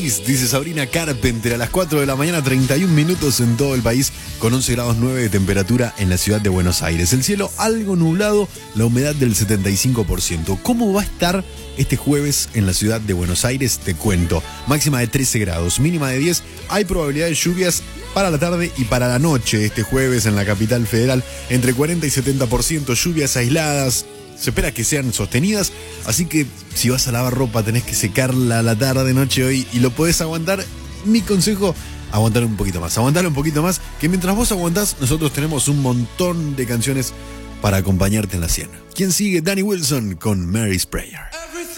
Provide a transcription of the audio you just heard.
país, dice Sabrina Carpenter, a las 4 de la mañana, 31 minutos en todo el país, con 11 grados 9 de temperatura en la ciudad de Buenos Aires. El cielo algo nublado, la humedad del 75%. ¿Cómo va a estar este jueves en la ciudad de Buenos Aires? Te cuento. Máxima de 13 grados, mínima de 10. Hay probabilidad de lluvias para la tarde y para la noche este jueves en la capital federal, entre 40 y 70%, lluvias aisladas. Se espera que sean sostenidas, así que si vas a lavar ropa tenés que secarla a la tarde, noche hoy y lo podés aguantar. Mi consejo, aguantar un poquito más, que mientras vos aguantás, nosotros tenemos un montón de canciones para acompañarte en la cena. ¿Quién sigue? Danny Wilson con Mary's Prayer.